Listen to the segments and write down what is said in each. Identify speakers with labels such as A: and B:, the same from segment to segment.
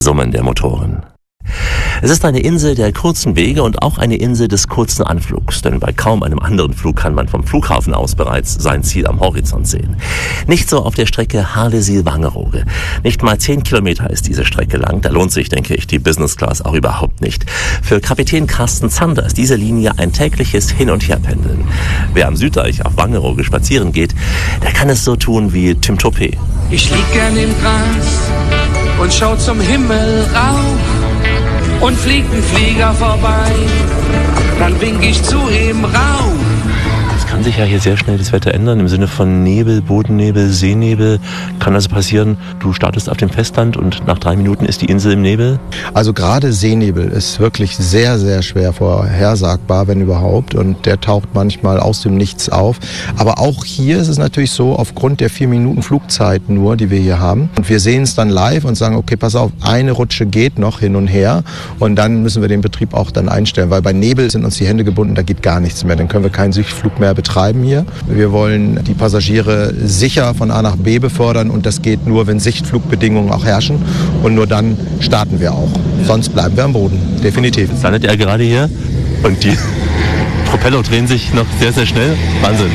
A: Summen der Motoren. Es ist eine Insel der kurzen Wege und auch eine Insel des kurzen Anflugs, denn bei kaum einem anderen Flug kann man vom Flughafen aus bereits sein Ziel am Horizont sehen. Nicht so auf der Strecke Hadesil-Wangerooge. Nicht mal 10 Kilometer ist diese Strecke lang, da lohnt sich, denke ich, die Business Class auch überhaupt nicht. Für Kapitän Carsten Zander ist diese Linie ein tägliches Hin- und Herpendeln. Wer am Süddeich auf Wangerooge spazieren geht, der kann es so tun wie Tim Toupé.
B: Ich lieg gern im Gras und schau zum Himmel rauf. Und fliegt ein Flieger vorbei, dann wink ich zu ihm rauf.
A: Es kann sich ja hier sehr schnell das Wetter ändern, im Sinne von Nebel, Bodennebel, Seenebel. Kann also passieren, du startest auf dem Festland und nach 3 Minuten ist die Insel im Nebel?
C: Also gerade Seenebel ist wirklich sehr, sehr schwer vorhersagbar, wenn überhaupt. Und der taucht manchmal aus dem Nichts auf. Aber auch hier ist es natürlich so, aufgrund der 4 Minuten Flugzeit nur, die wir hier haben. Und wir sehen es dann live und sagen, okay, pass auf, eine Rutsche geht noch hin und her. Und dann müssen wir den Betrieb auch dann einstellen. Weil bei Nebel sind uns die Hände gebunden, da geht gar nichts mehr. Dann können wir keinen Sichtflug mehr betreiben hier. Wir wollen die Passagiere sicher von A nach B befördern und das geht nur, wenn Sichtflugbedingungen auch herrschen und nur dann starten wir auch. Sonst bleiben wir am Boden, definitiv.
A: Jetzt landet er gerade hier und die Propeller drehen sich noch sehr, sehr schnell. Wahnsinn.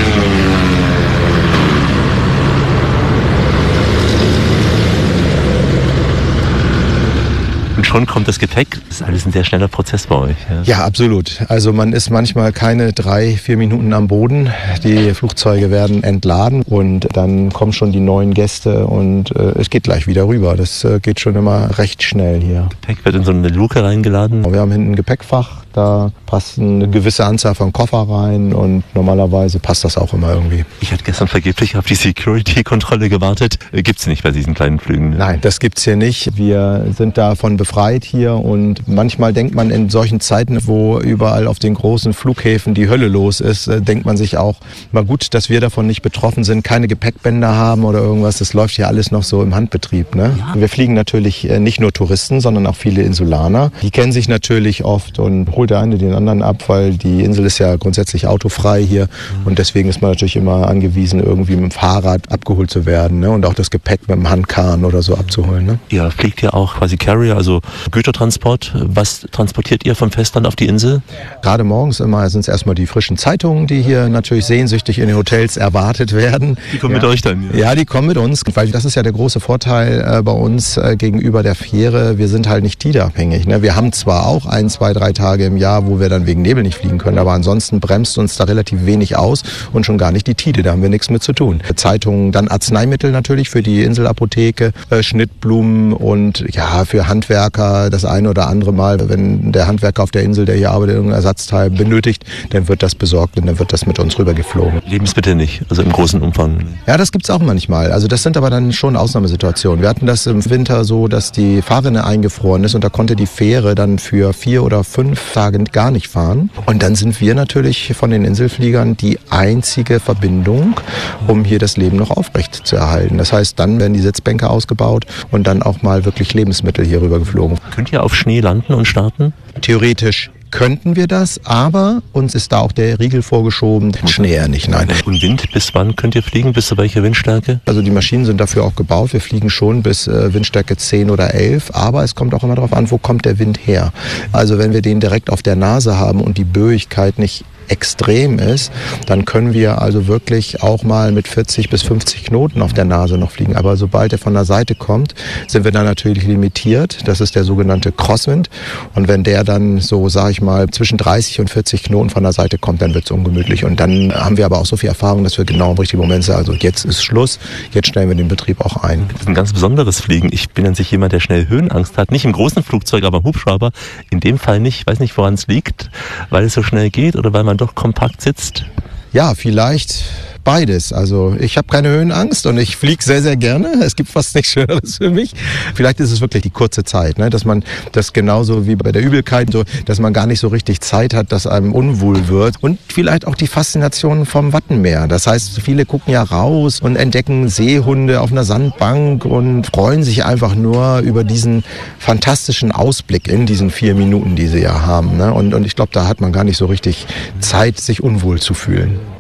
A: Und schon kommt das Gepäck. Das ist alles ein sehr schneller Prozess bei euch.
C: Ja, absolut. Also man ist manchmal keine 3-4 Minuten am Boden. Die Flugzeuge werden entladen und dann kommen schon die neuen Gäste und es geht gleich wieder rüber. Das geht schon immer recht schnell hier.
A: Gepäck wird in so eine Luke reingeladen.
C: Wir haben hinten ein Gepäckfach. Da passt eine gewisse Anzahl von Koffer rein und normalerweise passt das auch immer irgendwie.
A: Ich hatte gestern vergeblich auf die Security-Kontrolle gewartet. Gibt's nicht bei diesen kleinen Flügen?
C: Nein, das gibt's hier nicht. Wir sind davon befreit hier und manchmal denkt man in solchen Zeiten, wo überall auf den großen Flughäfen die Hölle los ist, denkt man sich auch, mal gut, dass wir davon nicht betroffen sind, keine Gepäckbänder haben oder irgendwas. Das läuft hier alles noch so im Handbetrieb. Ne? Ja. Wir fliegen natürlich nicht nur Touristen, sondern auch viele Insulaner. Die kennen sich natürlich oft und holt der eine den anderen ab, weil die Insel ist ja grundsätzlich autofrei hier und deswegen ist man natürlich immer angewiesen, irgendwie mit dem Fahrrad abgeholt zu werden, ne? Und auch das Gepäck mit dem Handkahn oder so abzuholen. Ne?
A: Ihr fliegt ja auch quasi Carrier, also Gütertransport. Was transportiert ihr vom Festland auf die Insel?
C: Gerade morgens immer sind es erstmal die frischen Zeitungen, die hier natürlich sehnsüchtig in den Hotels erwartet werden.
A: Die kommen mit euch dann?
C: Ja, die kommen mit uns, weil das ist ja der große Vorteil bei uns gegenüber der Fähre. Wir sind halt nicht tideabhängig. Ne? Wir haben zwar auch 1, 2, 3 Tage im Jahr, wo wir dann wegen Nebel nicht fliegen können, aber ansonsten bremst uns da relativ wenig aus und schon gar nicht die Tide, da haben wir nichts mit zu tun. Zeitungen, dann Arzneimittel natürlich für die Inselapotheke, Schnittblumen und ja, für Handwerker das eine oder andere Mal, wenn der Handwerker auf der Insel, der hier arbeitet, irgendein Ersatzteil benötigt, dann wird das besorgt und dann wird das mit uns rübergeflogen.
A: Lebensmittel nicht, also im großen Umfang?
C: Ja, das gibt's auch manchmal. Also das sind aber dann schon Ausnahmesituationen. Wir hatten das im Winter so, dass die Fahrrinne eingefroren ist und da konnte die Fähre dann für 4 oder 5 Tage gar nicht fahren. Und dann sind wir natürlich von den Inselfliegern die einzige Verbindung, um hier das Leben noch aufrecht zu erhalten. Das heißt, dann werden die Sitzbänke ausgebaut und dann auch mal wirklich Lebensmittel hier rüber geflogen.
A: Könnt ihr auf Schnee landen und starten?
C: Theoretisch könnten wir das, aber uns ist da auch der Riegel vorgeschoben. Schnee eher nicht, nein.
A: Und Wind, bis wann könnt ihr fliegen? Bis zu welcher Windstärke?
C: Also die Maschinen sind dafür auch gebaut. Wir fliegen schon bis Windstärke 10 oder 11, aber es kommt auch immer darauf an, wo kommt der Wind her. Also wenn wir den direkt auf der Nase haben und die Böigkeit nicht extrem ist, dann können wir also wirklich auch mal mit 40 bis 50 Knoten auf der Nase noch fliegen. Aber sobald er von der Seite kommt, sind wir dann natürlich limitiert. Das ist der sogenannte Crosswind. Und wenn der dann so, sage ich mal, zwischen 30 und 40 Knoten von der Seite kommt, dann wird es ungemütlich. Und dann haben wir aber auch so viel Erfahrung, dass wir genau im richtigen Moment sagen, also jetzt ist Schluss, jetzt stellen wir den Betrieb auch ein.
A: Das ist ein ganz besonderes Fliegen. Ich bin an sich jemand, der schnell Höhenangst hat. Nicht im großen Flugzeug, aber im Hubschrauber. In dem Fall nicht. Ich weiß nicht, woran es liegt, weil es so schnell geht oder weil man doch kompakt sitzt.
C: Ja, vielleicht beides. Also ich habe keine Höhenangst und ich fliege sehr, sehr gerne. Es gibt fast nichts Schöneres für mich. Vielleicht ist es wirklich die kurze Zeit, ne? Dass man das genauso wie bei der Übelkeit, so, dass man gar nicht so richtig Zeit hat, dass einem unwohl wird. Und vielleicht auch die Faszination vom Wattenmeer. Das heißt, viele gucken ja raus und entdecken Seehunde auf einer Sandbank und freuen sich einfach nur über diesen fantastischen Ausblick in diesen 4 Minuten, die sie ja haben. Ne? Und ich glaube, da hat man gar nicht so richtig Zeit, sich unwohl zu fühlen.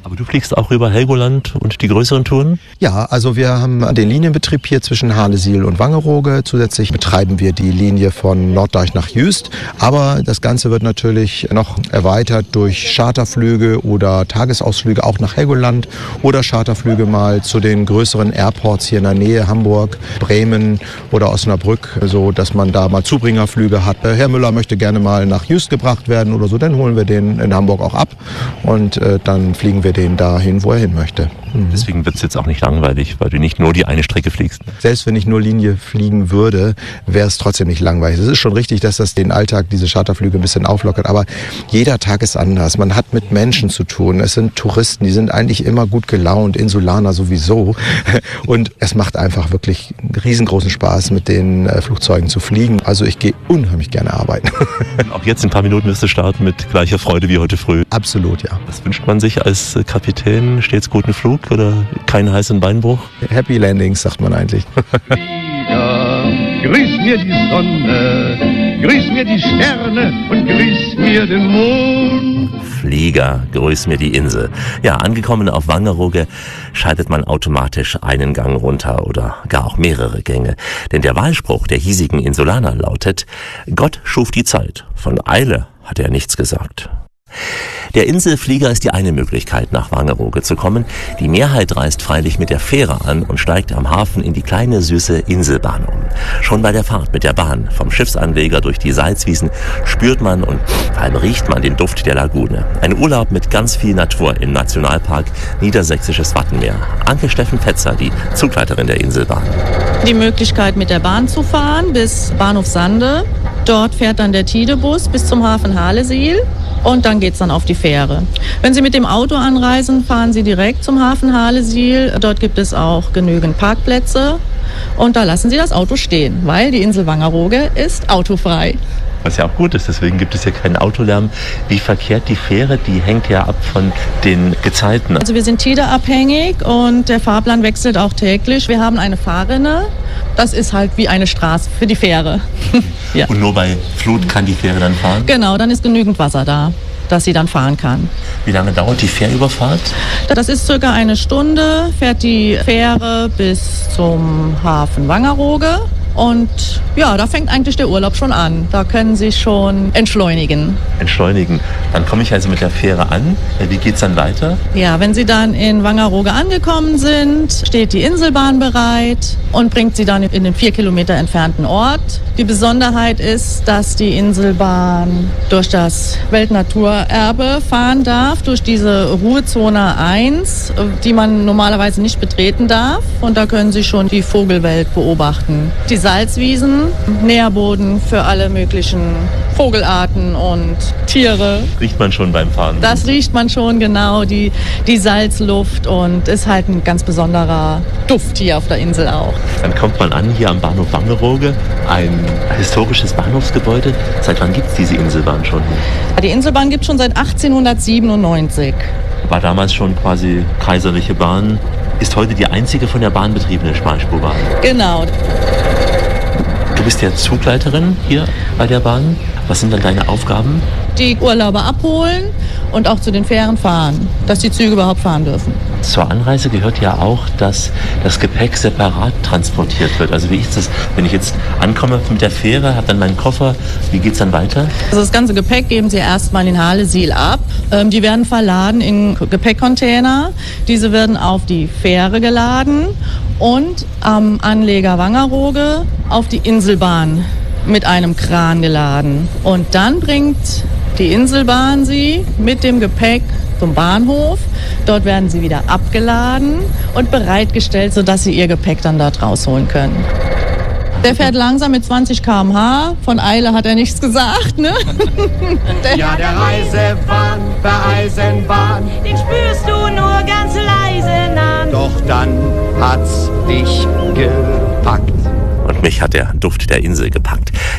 A: Aber du fliegst auch über Helgoland und die größeren Touren?
C: Ja, also wir haben den Linienbetrieb hier zwischen Halesiel und Wangerooge. Zusätzlich betreiben wir die Linie von Norddeich nach Jüst. Aber das Ganze wird natürlich noch erweitert durch Charterflüge oder Tagesausflüge auch nach Helgoland oder Charterflüge mal zu den größeren Airports hier in der Nähe, Hamburg, Bremen oder Osnabrück, so dass man da mal Zubringerflüge hat. Herr Müller möchte gerne mal nach Jüst gebracht werden oder so, dann holen wir den in Hamburg auch ab und dann fliegen wir den dahin, wo er hin möchte.
A: Deswegen wird es jetzt auch nicht langweilig, weil du nicht nur die eine Strecke fliegst.
C: Selbst wenn ich nur Linie fliegen würde, wäre es trotzdem nicht langweilig. Es ist schon richtig, dass das den Alltag, diese Charterflüge ein bisschen auflockert, aber jeder Tag ist anders. Man hat mit Menschen zu tun. Es sind Touristen, die sind eigentlich immer gut gelaunt, Insulaner sowieso. Und es macht einfach wirklich riesengroßen Spaß, mit den Flugzeugen zu fliegen. Also ich gehe unheimlich gerne arbeiten.
A: Auch jetzt in ein paar Minuten wirst du starten mit gleicher Freude wie heute früh.
C: Absolut, ja.
A: Was wünscht man sich als Kapitän? Stets guten Flug oder keinen heißen Beinbruch?
C: Happy Landings, sagt man eigentlich.
D: Flieger, grüß mir die Sonne, grüß mir die Sterne und grüß mir den Mond.
A: Flieger, grüß mir die Insel. Ja, angekommen auf Wangerooge schaltet man automatisch einen Gang runter oder gar auch mehrere Gänge. Denn der Wahlspruch der hiesigen Insulaner lautet: Gott schuf die Zeit, von Eile hat er nichts gesagt. Der Inselflieger ist die eine Möglichkeit, nach Wangerooge zu kommen. Die Mehrheit reist freilich mit der Fähre an und steigt am Hafen in die kleine, süße Inselbahn um. Schon bei der Fahrt mit der Bahn vom Schiffsanleger durch die Salzwiesen spürt man und vor allem riecht man den Duft der Lagune. Ein Urlaub mit ganz viel Natur im Nationalpark Niedersächsisches Wattenmeer. Anke Steffen Fetzer, die Zugleiterin der Inselbahn.
E: Die Möglichkeit, mit der Bahn zu fahren bis Bahnhof Sande. Dort fährt dann der Tidebus bis zum Hafen Halesiel. Und dann geht's dann auf die Fähre. Wenn Sie mit dem Auto anreisen, fahren Sie direkt zum Hafen Halesiel. Dort gibt es auch genügend Parkplätze. Und da lassen Sie das Auto stehen, weil die Insel Wangerooge ist autofrei.
A: Was ja auch gut ist, deswegen gibt es hier keinen Autolärm. Wie verkehrt die Fähre? Die hängt ja ab von den Gezeiten.
E: Also wir sind tideabhängig und der Fahrplan wechselt auch täglich. Wir haben eine Fahrrinne. Das ist halt wie eine Straße für die Fähre. Ja.
A: Und nur bei Flut kann die Fähre dann fahren?
E: Genau, dann ist genügend Wasser da, dass sie dann fahren kann.
A: Wie lange dauert die Fährüberfahrt?
E: Das ist circa eine Stunde, fährt die Fähre bis zum Hafen Wangerooge. Und ja, da fängt eigentlich der Urlaub schon an. Da können Sie schon entschleunigen.
A: Entschleunigen. Dann komme ich also mit der Fähre an. Wie geht's dann weiter?
E: Ja, wenn Sie dann in Wangerooge angekommen sind, steht die Inselbahn bereit und bringt Sie dann in den 4 Kilometer entfernten Ort. Die Besonderheit ist, dass die Inselbahn durch das Weltnaturerbe fahren darf, durch diese Ruhezone 1, die man normalerweise nicht betreten darf. Und da können Sie schon die Vogelwelt beobachten. Die Salzwiesen, Nährboden für alle möglichen Vogelarten und Tiere.
A: Riecht man schon beim Fahren?
E: Das riecht man schon, genau, die Salzluft, und ist halt ein ganz besonderer Duft hier auf der Insel auch.
A: Dann kommt man an hier am Bahnhof Wangerooge, ein historisches Bahnhofsgebäude. Seit wann gibt es diese Inselbahn schon?
E: Die Inselbahn gibt es schon seit 1897.
A: War damals schon quasi kaiserliche Bahn. Ist heute die einzige von der Bahn betriebene Schmalspurbahn.
E: Genau.
A: Du bist ja Zugleiterin hier bei der Bahn. Was sind dann deine Aufgaben?
E: Die Urlauber abholen und auch zu den Fähren fahren, dass die Züge überhaupt fahren dürfen.
A: Zur Anreise gehört ja auch, dass das Gepäck separat transportiert wird. Also wie ist das, wenn ich jetzt ankomme mit der Fähre, habe dann meinen Koffer, wie geht's dann weiter?
E: Also das ganze Gepäck geben Sie erstmal in Halesiel ab. Die werden verladen in Gepäckcontainer. Diese werden auf die Fähre geladen und am Anleger Wangerooge auf die Inselbahn mit einem Kran geladen. Und dann bringt die Inselbahn Sie mit dem Gepäck zum Bahnhof. Dort werden Sie wieder abgeladen und bereitgestellt, sodass Sie Ihr Gepäck dann dort rausholen können. Der fährt langsam mit 20 km/h. Von Eile hat er nichts gesagt, ne?
F: Ja, der Reisewahn, der Eisenbahn,
G: den spürst du nur ganz leise an.
F: Doch dann hat's dich gepackt.
A: Und mich hat der Duft der Insel gepackt.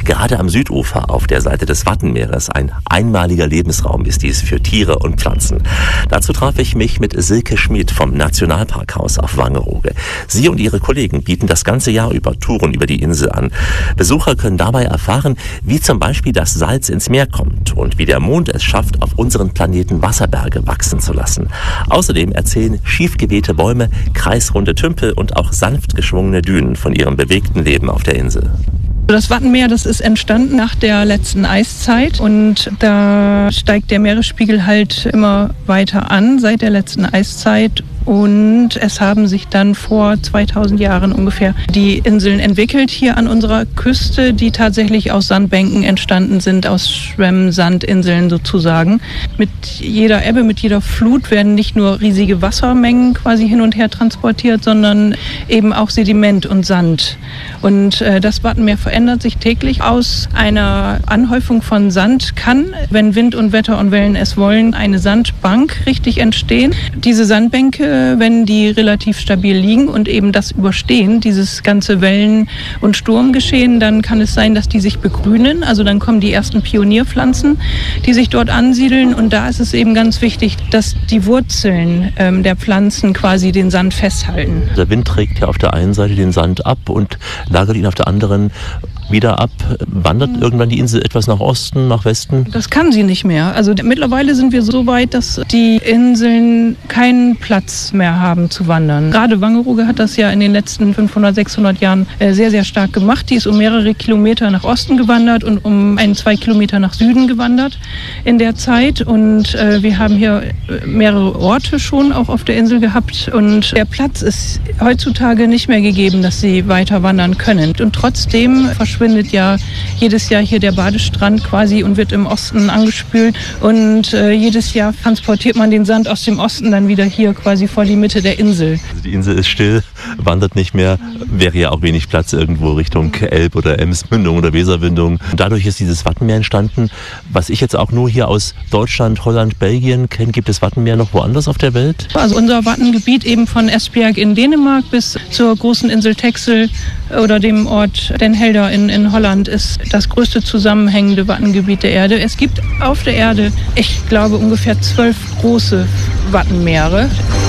A: Gerade am Südufer auf der Seite des Wattenmeeres ein einmaliger Lebensraum ist dies für Tiere und Pflanzen. Dazu traf ich mich mit Silke Schmid vom Nationalparkhaus auf Wangerooge. Sie und ihre Kollegen bieten das ganze Jahr über Touren über die Insel an. Besucher können dabei erfahren, wie zum Beispiel das Salz ins Meer kommt und wie der Mond es schafft, auf unseren Planeten Wasserberge wachsen zu lassen. Außerdem erzählen schief gewehte Bäume, kreisrunde Tümpel und auch sanft geschwungene Dünen von ihrem bewegten Leben auf der Insel.
H: Das Wattenmeer, das ist entstanden nach der letzten Eiszeit und da steigt der Meeresspiegel halt immer weiter an seit der letzten Eiszeit. Und es haben sich dann vor 2000 Jahren ungefähr die Inseln entwickelt hier an unserer Küste, die tatsächlich aus Sandbänken entstanden sind, aus Schwemmsandinseln sozusagen. Mit jeder Ebbe, mit jeder Flut werden nicht nur riesige Wassermengen quasi hin und her transportiert, sondern eben auch Sediment und Sand. Und das Wattenmeer verändert sich täglich. Aus einer Anhäufung von Sand kann, wenn Wind und Wetter und Wellen es wollen, eine Sandbank richtig entstehen. Diese Sandbänke, wenn die relativ stabil liegen und eben das überstehen, dieses ganze Wellen- und Sturmgeschehen, dann kann es sein, dass die sich begrünen. Also dann kommen die ersten Pionierpflanzen, die sich dort ansiedeln. Und da ist es eben ganz wichtig, dass die Wurzeln der Pflanzen quasi den Sand festhalten.
A: Der Wind trägt ja auf der einen Seite den Sand ab und lagert ihn auf der anderen wieder ab. Wandert irgendwann die Insel etwas nach Osten, nach Westen?
H: Das kann sie nicht mehr. Also mittlerweile sind wir so weit, dass die Inseln keinen Platz mehr haben zu wandern. Gerade Wangerooge hat das ja in den letzten 500, 600 Jahren sehr, sehr stark gemacht. Die ist um mehrere Kilometer nach Osten gewandert und um 2 Kilometer nach Süden gewandert in der Zeit. Und wir haben hier mehrere Orte schon auch auf der Insel gehabt. Und der Platz ist heutzutage nicht mehr gegeben, dass sie weiter wandern können. Und trotzdem verschwindet ja jedes Jahr hier der Badestrand quasi und wird im Osten angespült. Und jedes Jahr transportiert man den Sand aus dem Osten dann wieder hier quasi vor die Mitte der Insel.
A: Also die Insel ist still, wandert nicht mehr, wäre ja auch wenig Platz irgendwo Richtung Elb- oder Emsmündung oder Weserwindung. Dadurch ist dieses Wattenmeer entstanden. Was ich jetzt auch nur hier aus Deutschland, Holland, Belgien kenne, gibt es Wattenmeer noch woanders auf der Welt?
H: Also unser Wattengebiet eben von Esbjerg in Dänemark bis zur großen Insel Texel oder dem Ort Den Helder in Holland ist das größte zusammenhängende Wattengebiet der Erde. Es gibt auf der Erde, ich glaube, ungefähr 12 große Wattenmeere.